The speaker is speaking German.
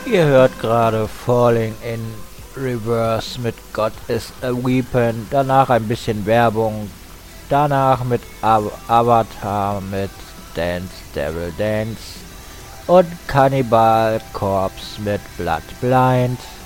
Ihr hört gerade Falling in Reverse mit God is a Weapon, danach ein bisschen Werbung, danach mit Avatar mit Dance Devil Dance und Cannibal Corpse mit Blood Blind.